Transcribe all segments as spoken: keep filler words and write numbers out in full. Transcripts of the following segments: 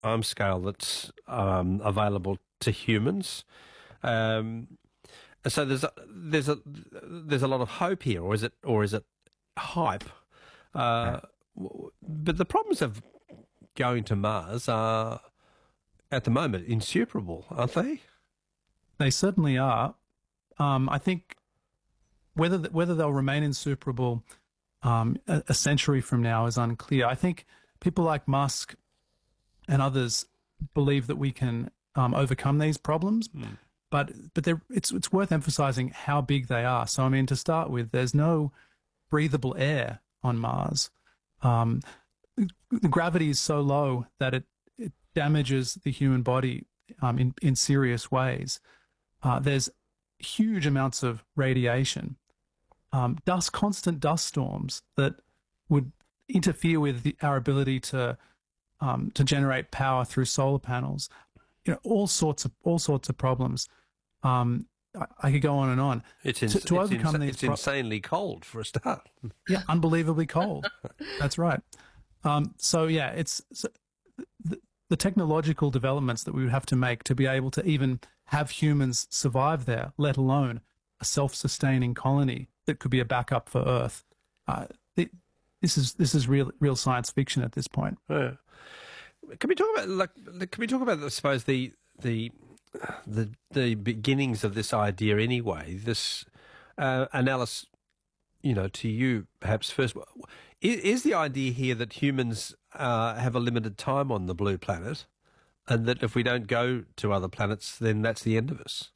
timescale that's um, available to humans. Um, so there's a, there's a there's a lot of hope here, or is it or is it hype? Uh, but the problems of going to Mars are at the moment insuperable, aren't they? They certainly are. Um, I think whether whether they'll remain insuperable um, a, a century from now is unclear. I think people like Musk and others believe that we can um, overcome these problems, mm. but but it's it's worth emphasizing how big they are. So I mean, to start with, there's no breathable air on Mars. Um, the gravity is so low that it, it damages the human body um, in in serious ways. Uh, there's huge amounts of radiation, um, dust, constant dust storms that would interfere with the, our ability to um, to generate power through solar panels. You know, all sorts of all sorts of problems. Um, I, I could go on and on. It's, ins- to, to it's, overcome ins- these it's pro- insanely cold for a start. Yeah, unbelievably cold. That's right. Um, so yeah, it's so the, the technological developments that we would have to make to be able to even have humans survive there, let alone a self-sustaining colony that could be a backup for Earth. Uh, it, this is this is real real science fiction at this point. Yeah. Can we talk about like? Can we talk about, I suppose, the the the the beginnings of this idea anyway? This uh, and Alice, you know, to you perhaps first, is, is the idea here that humans uh, have a limited time on the blue planet, and that if we don't go to other planets, then that's the end of us?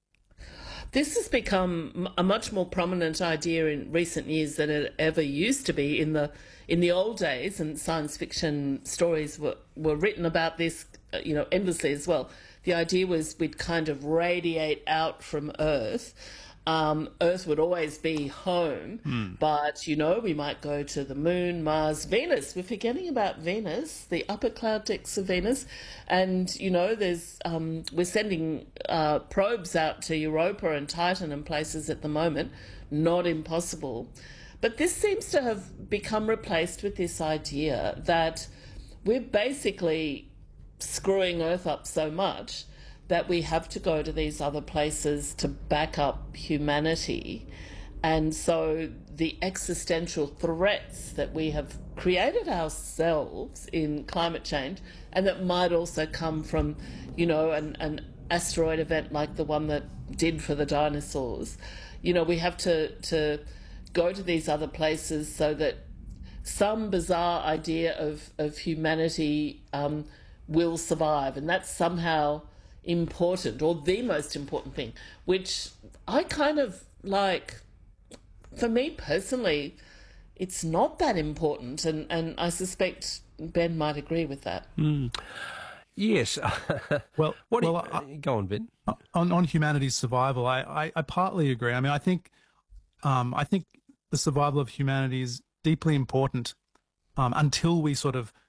This has become a much more prominent idea in recent years than it ever used to be. In the in the old days, and science fiction stories were, were written about this, you know, endlessly as well. The idea was we'd kind of radiate out from Earth. Um, Earth would always be home, mm. but, you know, we might go to the Moon, Mars, Venus. We're forgetting about Venus, the upper cloud decks of Venus. And, you know, there's um, we're sending uh, probes out to Europa and Titan and places at the moment. Not impossible. But this seems to have become replaced with this idea that we're basically screwing Earth up so much that we have to go to these other places to back up humanity. And so the existential threats that we have created ourselves in climate change, and that might also come from, you know, an, an asteroid event like the one that did for the dinosaurs, you know, we have to, to go to these other places so that some bizarre idea of, of humanity um, will survive. And that's somehow important, or the most important thing, which I kind of like. For me personally, it's not that important, and, and I suspect Ben might agree with that. Mm. Yes. well, what well, you, I, go on, Ben. On on humanity's survival, I, I, I partly agree. I mean, I think um, I think the survival of humanity is deeply important um, until we sort of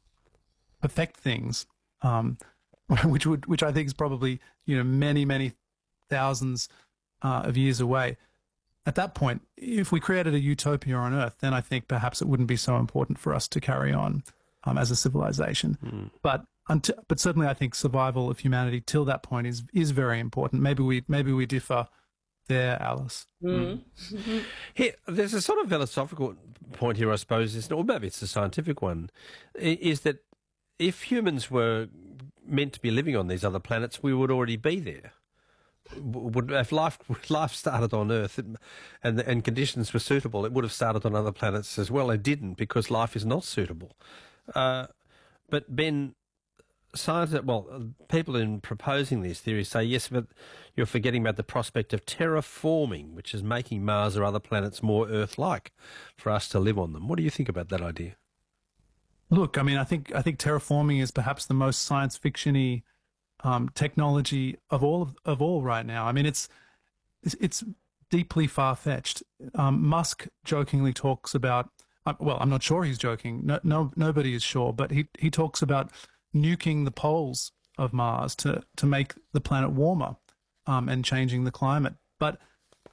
perfect things. Um, which would, which I think is probably, you know, many, many thousands uh, of years away. At that point, if we created a utopia on Earth, then I think perhaps it wouldn't be so important for us to carry on um, as a civilization. Mm. But until, but certainly, I think survival of humanity till that point is is very important. Maybe we maybe we differ there, Alice. Mm. Mm. Here, there's a sort of philosophical point here, I suppose, is, or maybe it's a scientific one, is that if humans were meant to be living on these other planets, we would already be there. Would, if life life started on Earth and and conditions were suitable, it would have started on other planets as well. It didn't, because life is not suitable. Uh, but Ben, science, well, people in proposing these theories say yes, but you're forgetting about the prospect of terraforming, which is making Mars or other planets more Earth-like for us to live on them. What do you think about that idea? Look, I mean, I think I think terraforming is perhaps the most science fiction-y um, technology of all of, of all right now. I mean, it's it's, it's deeply far-fetched. Um, Musk jokingly talks about, uh, well, I'm not sure he's joking. No, no, nobody is sure, but he he talks about nuking the poles of Mars to to make the planet warmer um, and changing the climate. But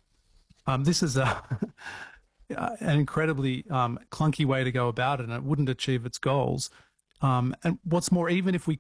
um, this is a an incredibly um, clunky way to go about it, and it wouldn't achieve its goals. Um, and what's more, even if we